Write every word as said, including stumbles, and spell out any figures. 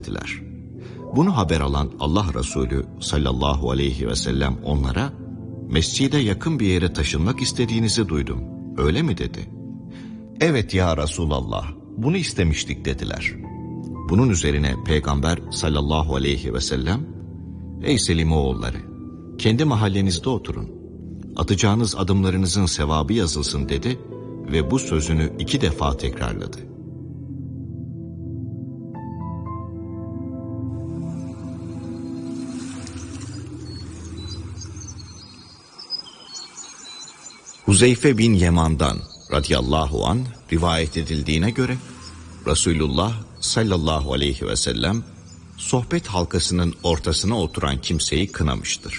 dediler. Bunu haber alan Allah Resulü sallallahu aleyhi ve sellem onlara, mescide yakın bir yere taşınmak istediğinizi duydum, öyle mi dedi. Evet ya Resulallah, bunu istemiştik dediler. Bunun üzerine Peygamber sallallahu aleyhi ve sellem, ey Selimoğulları, kendi mahallenizde oturun, atacağınız adımlarınızın sevabı yazılsın dedi ve bu sözünü iki defa tekrarladı. Huzeyfe bin Yeman'dan radıyallahu an rivayet edildiğine göre Resulullah sallallahu aleyhi ve sellem sohbet halkasının ortasına oturan kimseyi kınamıştır.